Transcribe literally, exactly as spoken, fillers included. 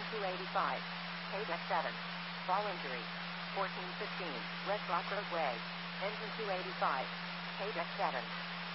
two eighty-five. K-Deck seven. Fall injury. fourteen fifteen. West Rock Roadway. Engine two eighty-five. K-Deck seven.